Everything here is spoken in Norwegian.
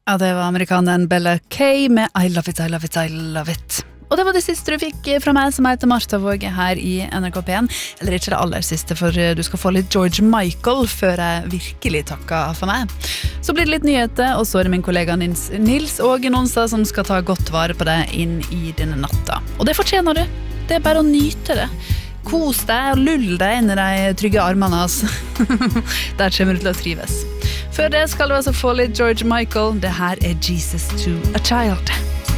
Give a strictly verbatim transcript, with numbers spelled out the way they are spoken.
Ja, det var amerikaneren Bella Kay med I love it, I love it, I love it. Og det var det siste du fikk fra meg, som heter Martha Våge her i N R K P en. Eller ikke det aller siste, for du skal få litt George Michael før jeg virkelig takker for meg. Så blir det litt nyheter, og så er det min kollega Nils, Nils Åge Nonstad som skal ta godt vare på deg inn i denne natta. Og det fortjener du. Det er bare å nyte det. Kos deg og lull deg inn i de trygge armene hans. Der kommer du til å trives. Før det skal du altså få litt George Michael. Det her er Jesus to a Child.